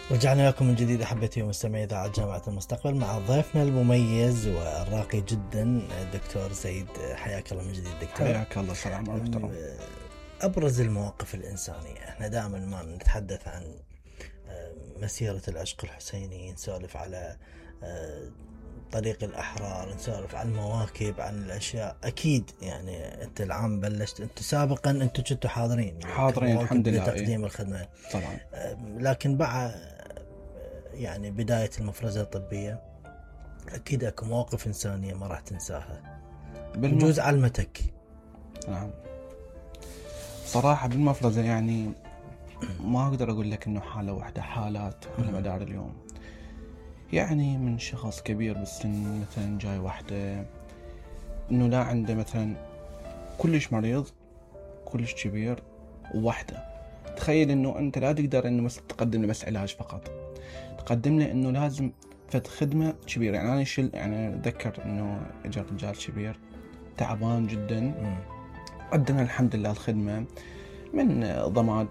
رجعنا لكم من جديد أحبتي ومستمعي إذاعة جامعة المستقبل مع ضيفنا المميز والراقي جدا الدكتور سيد. حياك الله من جديد دكتور. حياك الله. سلام ورحمة. أبرز المواقف الإنسانية، احنا دائما ما نتحدث عن مسيرة العشق الحسيني، نسولف على طريق الأحرار، نسولف عن المواكب، عن الأشياء. أكيد يعني أنت العام بلشت، أنت سابقا أنتوا كنتوا حاضرين الحمد لله لتقديم الخدمة طبعا. لكن بعد يعني بداية المفرزة الطبية أكيد أكو مواقف إنسانية ما راح تنساها، بجوز علمتك. نعم صراحة بالمفرزة يعني ما أقدر أقول لك إنه حالة واحدة، حالات على مدار اليوم. يعني من شخص كبير بالسن مثلا جاي واحدة إنه لا عنده مثلا كلش مريض كلش كبير وواحدة، تخيل إنه أنت لا تقدر إنه بس تقدم له بس علاج فقط، تقدم له إنه لازم فد خدمة كبيرة. يعني أنا يعني أتذكر إنه إجا رجال كبير تعبان جدا، قدمنا الحمد لله الخدمة من ضماد،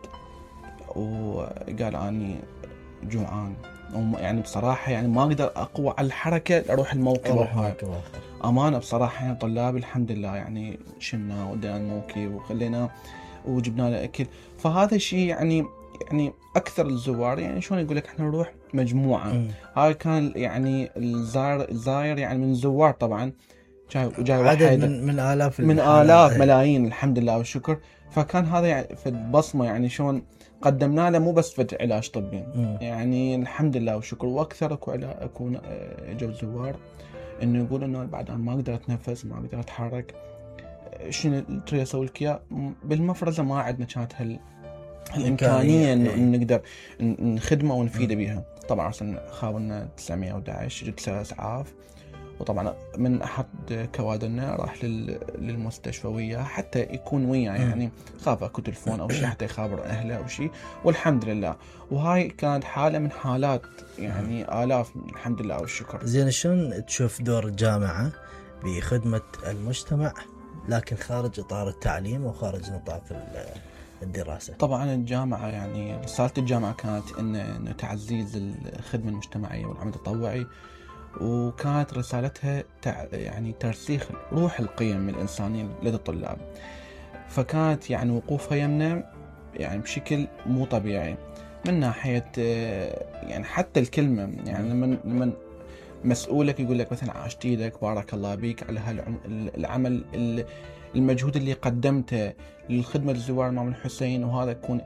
وقال أني جوعان، يعني بصراحة يعني ما أقدر أقوى على الحركة أروح الموكب أمانة بصراحة. يعني طلاب الحمد لله يعني شلنا ودينا الموكب وخلينا وجبنا له أكل. فهذا الشيء يعني أكثر الزوار يعني شلون يقول لك إحنا نروح مجموعة. هاي كان يعني الزائر يعني من الزوار طبعا جاي واحد من آلاف ملايين الحمد لله والشكر. فكان هذا يعني فد بصمة، يعني شلون قدمنا له مو بس فد علاج طبي يعني الحمد لله والشكر. واكثر اكون جو زوار انه يقول انه بعد ما اقدر اتنفس ما اقدر اتحرك، شنو تريد اسوي لك اياه؟ بالمفرزه ما عندنا كانت الامكانيه انه نقدر نخدمه ونفيده بها. طبعا خاولنا 911 جت 3 اسعاف، وطبعا من أحد كوادرنا راح للمستشفى وياه حتى يكون وياه، يعني خاف أكو تلفون أو شيء حتى يخابر أهله أو شيء، والحمد لله. وهاي كانت حالة من حالات يعني آلاف الحمد لله والشكر. زين، شلون تشوف دور الجامعة بخدمة المجتمع لكن خارج إطار التعليم وخارج نطاق الدراسة؟ طبعا الجامعة يعني رسالة الجامعة كانت إنه تعزيز الخدمة المجتمعية والعمل التطوعي، وكانت رسالتها يعني ترسيخ روح القيم الإنسانية لدى الطلاب. فكانت يعني وقوفها يمنا يعني بشكل مو طبيعي من ناحية يعني حتى الكلمة. يعني لمن مسؤولك يقول لك مثلا عاشت ايدك بارك الله بيك على العمل المجهود اللي قدمته للخدمة للزوار الإمام الحسين، وهذا يكون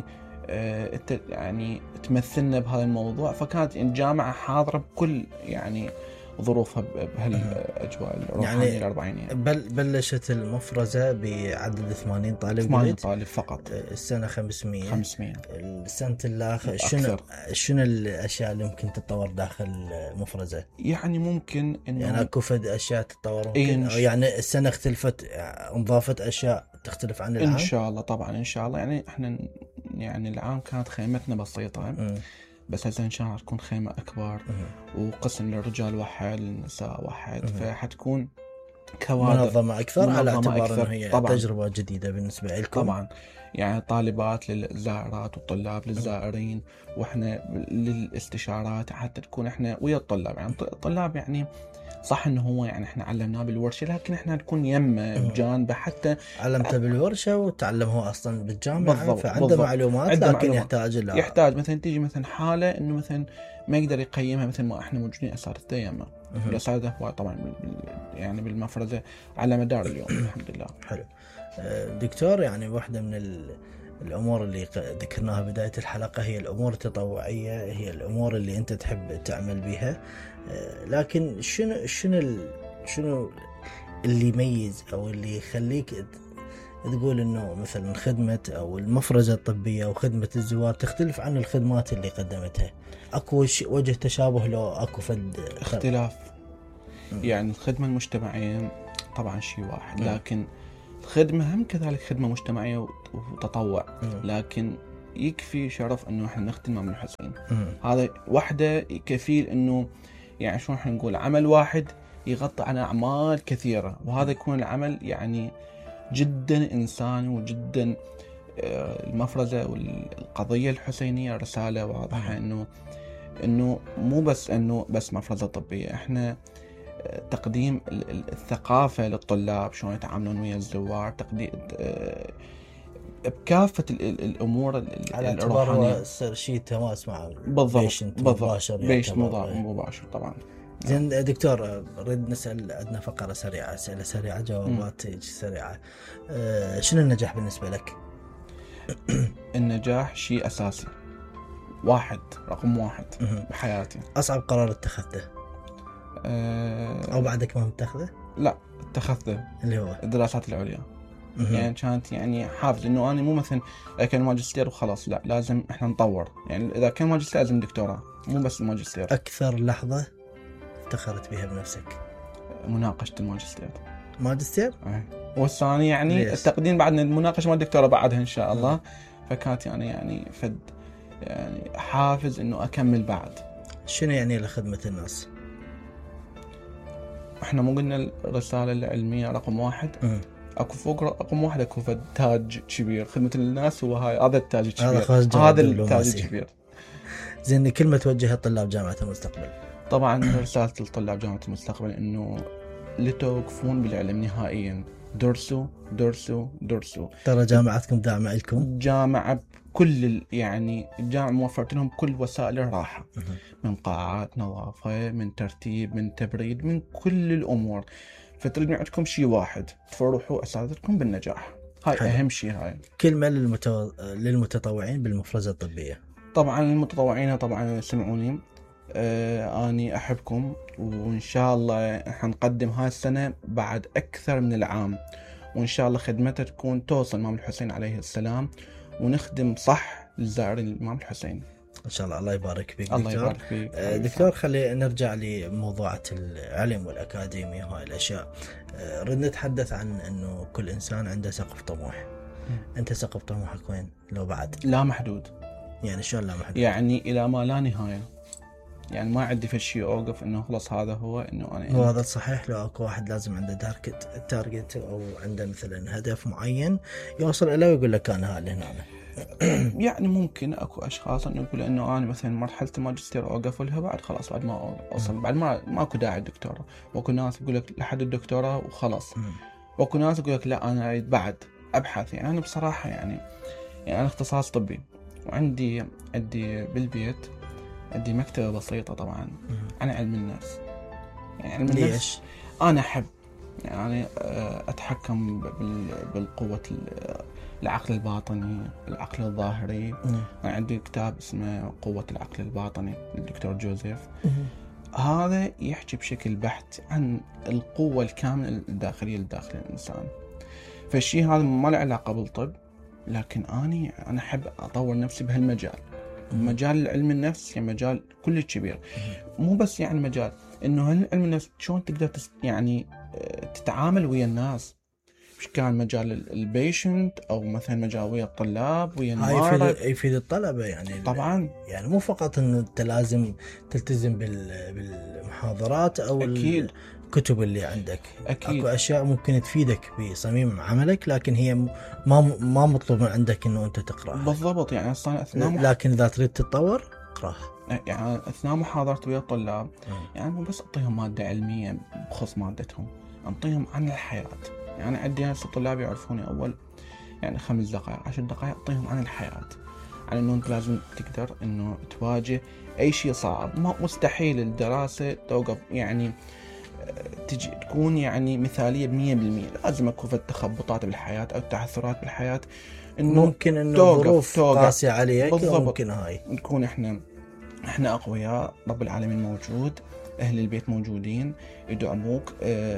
يعني تمثلنا بهذا الموضوع. فكانت الجامعة حاضرة بكل يعني ظروفها بهالأجواء الروحانية يعني الأربعينية. بلشت المفرزة بعدد 80 طالب، 80 طالب فقط، السنة 500. السنة الآخر شنو الأشياء اللي ممكن تتطور داخل المفرزة؟ يعني ممكن إنه يعني أكو فد أشياء تتطور ممكن، أو يعني السنة اختلفت انضافت أشياء تختلف عن العام؟ إن شاء الله طبعا إن شاء الله. يعني إحنا يعني العام كانت خيمتنا بسيطة بس هسه إن شاء الله تكون خيمة أكبر وقسم للرجال واحد للنساء واحد، فحتكون كوادر منظمة أكثر على اعتبار أكثر. أنه هي طبعاً. تجربة جديدة بالنسبة لكم طبعا، يعني طالبات للزائرات والطلاب للزائرين، وإحنا للاستشارات حتى تكون إحنا ويا الطلاب. يعني الطلاب يعني صح إنه هو يعني إحنا علمناه بالورشة، لكن إحنا نكون يمه بجانبه حتى علمته بالورشة وتعلم هو أصلا بالجامعة، فعنده معلومات لكن يحتاج مثلا تيجي مثلا حالة إنه مثلا ما يقدر يقيمها مثل ما إحنا موجودين أساتذة يمه. الأساتذة طبعا يعني بالمفرزة على مدار اليوم الحمد لله. حلو دكتور، يعني واحدة من الأمور اللي ذكرناها بداية الحلقة هي الأمور التطوعية، هي الأمور اللي أنت تحب تعمل بها، لكن شنو اللي يميز أو اللي يخليك تقول إنه مثلا خدمة أو المفرزة الطبية أو خدمة الزوار تختلف عن الخدمات اللي قدمتها؟ أكو وجه تشابه لو أكو فد اختلاف؟ يعني الخدمة المجتمعية طبعا شيء واحد، لكن الخدمة هم كذلك خدمة مجتمعية وتطوع، لكن يكفي شرف انه احنا نخدم الإمام الحسين. هذا وحده كفيل انه يعني شلون احنا نقول عمل واحد يغطي على اعمال كثيرة، وهذا يكون العمل يعني جدا انساني وجدا المفرزة والقضية الحسينية رسالة واضحة إنه مو بس إنه بس مفرزة طبية، إحنا تقديم الثقافة للطلاب، شلون يتعاملون ويا الزوار، تقديم بكافة الأمور على اعتبار الروحانية. هو شيء تماس مع بالضبط مباشر، بيشنت مباشر طبعا. زين دكتور، نريد نسأل، عندنا فقرة سريعة، أسئلة سريعة جوابات سريعة. شنو النجاح بالنسبة لك؟ النجاح شيء أساسي، رقم واحد بحياتي. أصعب قرار اتخذته أو بعدك ما متخذه؟ لا اتخذته، اللي هو الدراسات العليا. يعني كانت يعني حافز إنه أنا مو مثلا كان ماجستير وخلاص، لا لازم إحنا نطور. يعني إذا كان ماجستير لازم دكتوراه، مو بس الماجستير. أكثر لحظة افتخرت بها بنفسك؟ مناقشة الماجستير. ماجستير؟ والثاني يعني ليش؟ التقديم بعد المناقشة مع الدكتوراه بعدها إن شاء الله. فكانت يعني فد يعني حافز إنه أكمل بعد. شنو يعني لخدمة الناس؟ إحنا مو قلنا الرسالة العلمية رقم واحد؟ اكو فوق رقم واحد اكو تاج كبير، خدمة الناس هو هذا التاج الكبير، هذا التاج الكبير. زين كلمة توجهها طلاب جامعة المستقبل؟ طبعا رسالة لطلاب جامعة المستقبل انه لا توقفون بالعلم نهائيا، درسوا درسوا درسوا. ترى جامعتكم داعمة لكم، جامعة بكل يعني الجامعة موفرت لهم كل وسائل الراحة، من قاعات نظافة، من ترتيب، من تبريد، من كل الأمور. فتريد عندكم شيء واحد، تفرحوا أساتذتكم بالنجاح. هاي حلو. أهم شيء. هاي كلمة للمتطوعين بالمفرزة الطبية. طبعا المتطوعين طبعا سمعوني، أني أحبكم، وإن شاء الله حنقدم هاي السنة بعد أكثر من العام، وإن شاء الله خدمته تكون توصل الإمام الحسين عليه السلام، ونخدم صح للزائرين الإمام الحسين إن شاء الله. الله يبارك فيك الله يبارك فيك دكتور. خلي نرجع لموضوعة العلم والأكاديمية وهاي الأشياء. ردنا نتحدث عن أنه كل إنسان عنده سقف طموح. أنت سقف طموحك وين؟ لو بعد لا محدود. يعني شو لا محدود؟ يعني إلى ما لا نهاية. يعني ما عندي في شيء أوقف إنه خلاص هذا هو إنه أنا. هو هذا صحيح. لو أكو واحد لازم عنده تارجت أو عنده مثلا هدف معين يوصل إليه ويقول لك أنا هذا هنا. يعني ممكن اكو اشخاص انه يقول انه انا مثلا مرحله الماجستير اوقف لها بعد خلاص، بعد ما اوصل بعد ما اكو داعي الدكتوراه. واكو ناس يقول لك لحد الدكتوراه وخلاص. واكو ناس يقول لك لا انا اريد بعد ابحث. يعني انا بصراحه يعني انا اختصاص طبي، وعندي بالبيت عندي مكتبه بسيطه طبعا عن علم النفس. يعني علم النفس انا احب يعني اتحكم بالقوه العقل الباطني، العقل الظاهري. أنا عندي كتاب اسمه قوة العقل الباطني للدكتور جوزيف. هذا يحكي بشكل بحت عن القوة الكاملة الداخلية لداخل الإنسان. فالشيء هذا ما له علاقة بالطب، لكن أنا أحب أطور نفسي بهالمجال. مجال علم النفس يعني مجال كل كبير، مو بس يعني مجال إنه علم النفس شلون تقدر يعني تتعامل ويا الناس، مش كان مجال البيشنت او مثلا مجال ويا الطلاب ويا المرضى. يفيد الطلبه يعني طبعا. يعني مو فقط انه انت لازم تلتزم بالمحاضرات او أكيد. الكتب اللي عندك. أكيد. اكو اشياء ممكن تفيدك بصميم عملك، لكن هي ما مطلوب من عندك انه انت تقراها. بالضبط. يعني لكن اذا تريد تتطور اقراها. يعني اثناء محاضرتي ويا الطلاب يعني مو بس اعطيهم ماده علميه بخص مادتهم، انطيهم عن الحياه. يعني عندي ناس الطلاب يعرفوني أول يعني 5 دقائق 10 دقائق أعطيهم عن الحياة، عن إنه أنت لازم تقدر إنه تواجه أي شيء صعب. ما مستحيل الدراسة توقف يعني تجي تكون يعني مثالية 100%. لازم أكون في تخبطات بالحياة أو تعثرات بالحياة، إنه ممكن إنه ظروف قاسية عليك. ممكن هاي نكون إحنا أقوياء، رب العالمين موجود، أهل البيت موجودين يدعموك.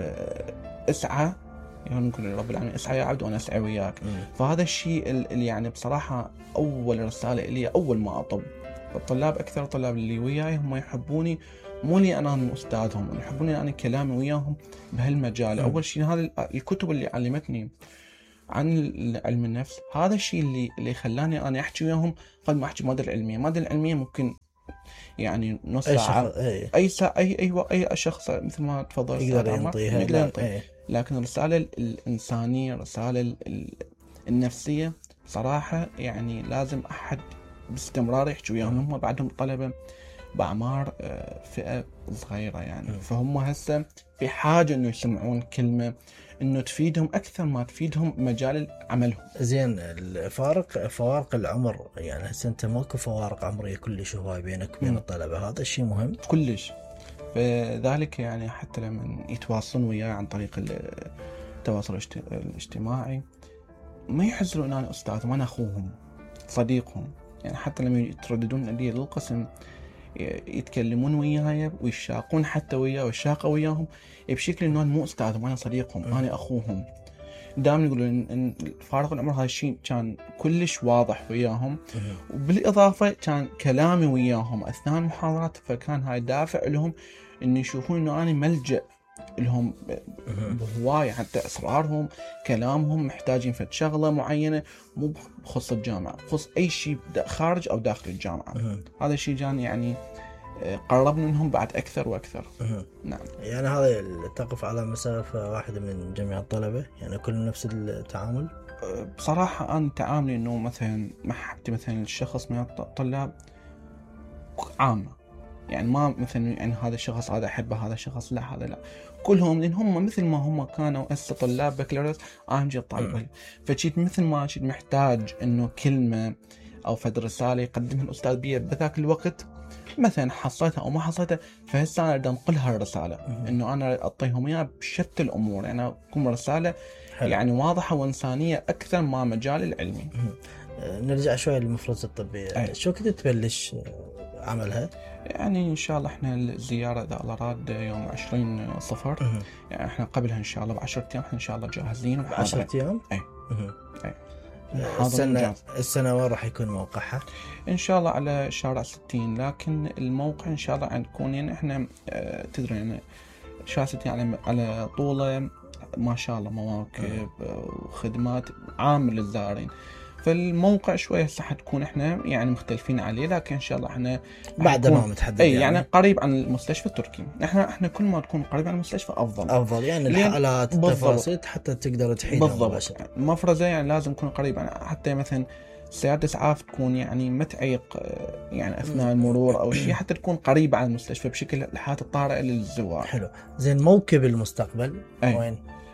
اسعى يعني نقول رب العالمين اسعى يا عبد وانا اسعى وياك. فهذا الشيء اللي يعني بصراحه اول رساله لي اول ما اطب الطلاب، اكثر الطلاب اللي وياي هم يحبوني مو لي انا استاذهم، يحبوني انا كلامي وياهم بهالمجال. اول شيء هذا الكتب اللي علمتني عن علم النفس، هذا الشيء اللي خلاني انا احكي وياهم قبل ما احكي الماده العلميه. الماده العلميه ممكن يعني نص ساعه اي شخص مثل ما تفضل يقدر ينطيها. لكن الرسالة الإنسانية، الرسالة النفسية صراحة يعني لازم أحد باستمرار يحكي وياهم. هم بعدهم طلبة بأعمار فئة صغيرة يعني، فهم هسه في حاجة إنه يسمعون كلمة إنه تفيدهم أكثر ما تفيدهم مجال عملهم. زين، فوارق العمر يعني هسه أنت ماكو فوارق عمرية كلش هواي بينك وبين الطلبة، هذا الشيء مهم كلش. فذلك يعني حتى لما يتواصلون وياي عن طريق التواصل الاجتماعي ما يحزروا ان انا استاذهم، انا اخوهم صديقهم. يعني حتى لما يترددون لي للقسم يتكلمون وياي ويشاقون حتى وياي والشاقه وياهم بشكل انه انا مو استاذهم، انا صديقهم، انا اخوهم. دائما يقولون ان فارق العمر هذا الشيء كان كلش واضح وياهم. وبالاضافه كان كلامي وياهم اثناء المحاضرات فكان هاي دافع لهم ان يشوفون انه انا ملجأ لهم بهواية، حتى اسرارهم كلامهم محتاجين فد شغله معينه مو بخص الجامعه، بخص اي شيء خارج او داخل الجامعه. هذا الشيء جان يعني قربنا منهم بعد اكثر واكثر. نعم. يعني هذا تقف على مسافه واحده من جميع الطلبه، يعني كل نفس التعامل. بصراحه انا تعاملي انه مثلا محبتي مثلا الشخص من الطلاب عامه، يعني ما مثلا يعني هذا الشخص هذا احبه، هذا الشخص لا، هذا لا، كلهم لان هم مثل ما هم كانوا هسه طلاب بكالوريوس انا جيت طالب. فجيت مثل ما جيت محتاج انه كلمه او فد رساله يقدمها الاستاذ بيه بذاك الوقت، مثلا حصلتها او ما حصلتها، فهسه انا اريد انقلها الرساله انه انا اعطيهم اياها بشتى الامور، يعني تكون رساله يعني واضحه وانسانيه اكثر ما مجال العلمي. نرجع شوي للمفروض الطبيه. شو كنت تبلش عملها؟ يعني ان شاء الله احنا الزياره اذا الله راد يوم 20/0، يعني احنا قبلها ان شاء الله ب10 ايام احنا ان شاء الله جاهزين. 10 ايام؟ اي. السنه وين راح يكون موقعها؟ ان شاء الله على شارع 60، لكن الموقع ان شاء الله عندكم يعني احنا تدري يعني شارع 60 على طوله ما شاء الله مواكب وخدمات عامه للزائرين. فالموقع شويه هسه حتكون احنا يعني مختلفين عليه، لكن ان شاء الله احنا بعد ما متحدد يعني قريب عن المستشفى التركي. احنا كل ما تكون قريب عن المستشفى افضل يعني الحالات التفاصيل حتى تقدر تحيلها بالضبط. المفرزه يعني لازم تكون قريب، يعني حتى مثلا سيارة اسعاف تكون يعني ما تعيق يعني اثناء المرور او شيء، حتى تكون قريبه على المستشفى بشكل الحالات الطارئه للزوار. حلو. زين، موكب المستقبل وين؟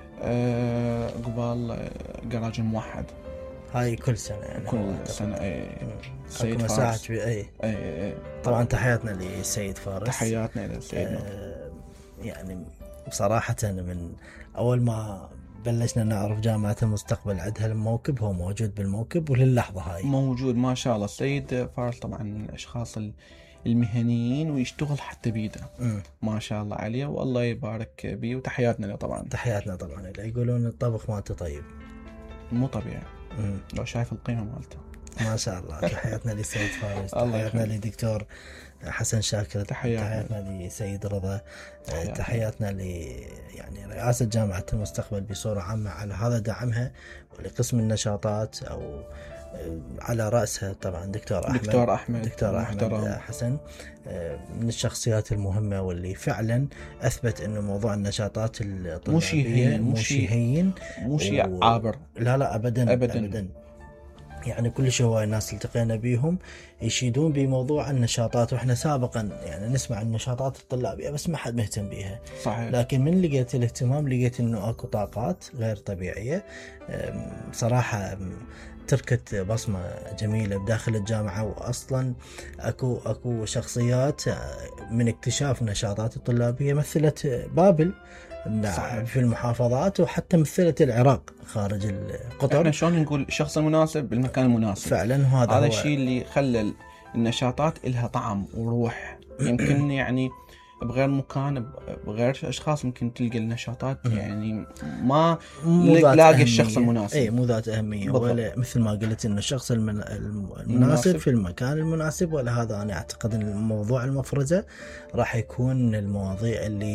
قبال جراج الموحد. هاي كل سنة يعني؟ كل سنة. سيد فارس. طبعا تحياتنا للسيد فارس. تحياتنا للسيد. يعني بصراحة من أول ما بلشنا نعرف جامعة المستقبل عندها الموكب، هو موجود بالموكب وللحظة هاي موجود ما شاء الله. السيد فارس طبعا من الأشخاص المهنيين ويشتغل حتى بيده ما شاء الله عليه، والله يبارك بيه. وتحياتنا له طبعا. تحياتنا طبعا له. يقولون الطبخ مالته طيب مو طبيعي. لو شايف القيمة مالته ما شاء الله. تحياتنا لسيد فارس. تحياتنا لدكتور حسن شاكر. تحياتنا لسيد رضا. تحياتنا يعني رئاسة جامعة المستقبل بصورة عامة على هذا دعمها، ولقسم النشاطات أو على رأسها طبعا دكتور أحمد حسن، من الشخصيات المهمة واللي فعلا أثبت إنه موضوع النشاطات الطلابية مو شيء عابر. لا أبدا. يعني كل شيء هواي الناس التقينا بيهم يشيدون بموضوع النشاطات، واحنا سابقا يعني نسمع النشاطات الطلابية بس ما حد مهتم بيها. صحيح. لكن من لقيت الاهتمام لقيت انه اكو طاقات غير طبيعية بصراحة تركت بصمة جميلة بداخل الجامعة. وأصلا أكو شخصيات من اكتشاف النشاطات الطلابية مثلت بابل في المحافظات، وحتى مثلت العراق خارج القطر. احنا شلون نقول الشخص المناسب بالمكان المناسب فعلا. هذا الشيء اللي خلى النشاطات إلها طعم وروح. يمكن يعني بغير مكان بغير أشخاص ممكن تلقى النشاطات يعني ما تلاقي الشخص المناسب. مو ذات أهمية بالضبط. ولا مثل ما قلت إن الشخص المناسب في المكان المناسب. ولا هذا أنا أعتقد إن الموضوع المفرزة راح يكون المواضيع اللي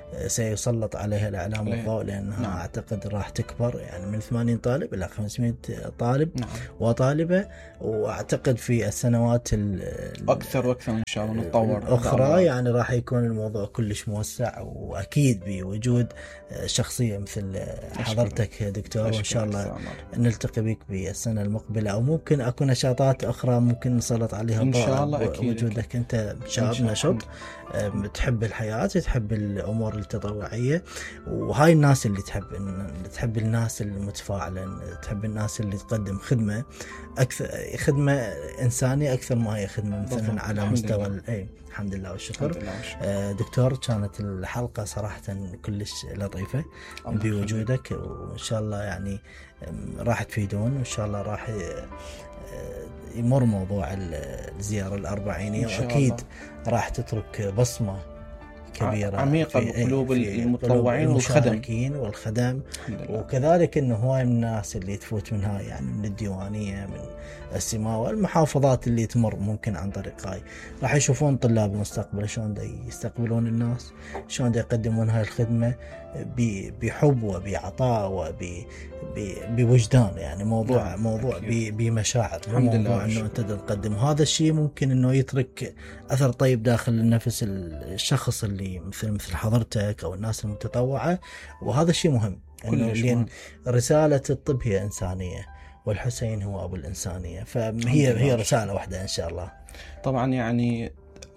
سيسلط عليها الإعلام عليها. الضوء، لأنها نعم. أعتقد راح تكبر يعني من 80 طالب إلى 500 طالب نعم. وطالبة. وأعتقد في السنوات أكثر وأكثر إن شاء الله نتطور الأخرى يعني راح يكون الموضوع كلش موسع، وأكيد بوجود شخصية مثل حضرتك دكتور. وإن شاء الله نلتقي بك بالسنة المقبلة، أو ممكن أكو نشاطات أخرى ممكن نسلط عليها إن شاء الله. وجودك أنت شاب نشط، تحب الحياة، تحب الأمور التطوعية، وهاي الناس اللي تحب الناس المتفاعلة، تحب الناس اللي تقدم خدمة أكثر، خدمة إنسانية أكثر ما هي خدمة مثلا على مستوى الحمد لله والشكر. دكتور، كانت الحلقة صراحة كلش لطيفة بوجودك، وإن شاء الله يعني راح تفيدون، وإن شاء الله راح يمر موضوع الزيارة الأربعينية، وأكيد راح تترك بصمة كبيرة عميقة بقلوب المتطوعين والمشاركين والخدم. وكذلك إنه هواي من الناس اللي تفوت من هاي يعني من الديوانية، من السماوة، المحافظات اللي تمر ممكن عن طريق هاي، راح يشوفون طلاب المستقبل شلون دا يستقبلون الناس، شلون دا يقدمون هاي الخدمة بحب وبعطاء وبوجدان، يعني موضوع بمشاعر، موضوع انه انت تقدم. وهذا الشيء ممكن انه يترك اثر طيب داخل النفس الشخص اللي مثل حضرتك او الناس المتطوعة. وهذا الشيء مهم، لأن رسالة الطب هي إنسانية، والحسين هو أبو الإنسانية، فهي رسالة واحدة إن شاء الله. طبعا يعني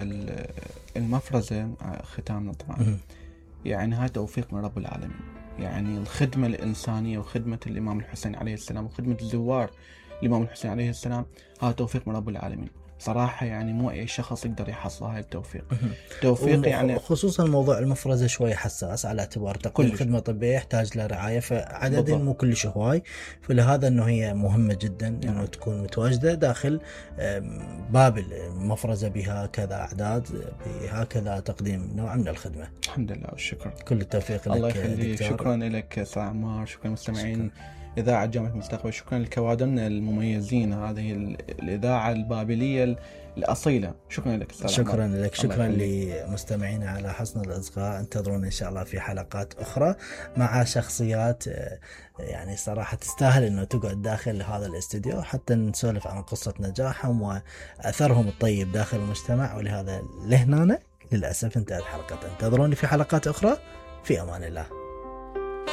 المفرزة ختامنا طبعا يعني هاي توفيق من رب العالمين، يعني الخدمة الإنسانية وخدمة الإمام الحسين عليه السلام وخدمة الزوار الإمام الحسين عليه السلام، هاي توفيق من رب العالمين صراحة. يعني مو أي شخص يقدر يحصل هاي التوفيق. توفيق يعني خصوصا موضوع المفرزة شوي حساس، على اعتبار تقديم خدمة طبية يحتاج لرعاية، فعدد مو كلش هواي، فلهذا انه هي مهمة جدا انه تكون متواجدة داخل باب المفرزة بهكذا اعداد، بهكذا تقديم نوع من الخدمة. الحمد لله والشكر. كل التوفيق لك. الله يخليك. شكرا لك استاذ عمار، شكرا مستمعين إذاعة جامعة المستقبل، شكرا لكوادرنا المميزين، هذه الإذاعة البابلية الأصيلة. شكرا لك أستاذ شكرا عمار. لك. شكرا لمستمعينا على حسن الإصغاء. انتظرونا إن شاء الله في حلقات أخرى مع شخصيات يعني صراحة تستاهل إنه تقعد داخل هذا الاستديو حتى نسولف عن قصة نجاحهم وأثرهم الطيب داخل المجتمع. ولهذا لهنا للأسف انتهت حلقتنا. انتظروني في حلقات أخرى. في أمان الله.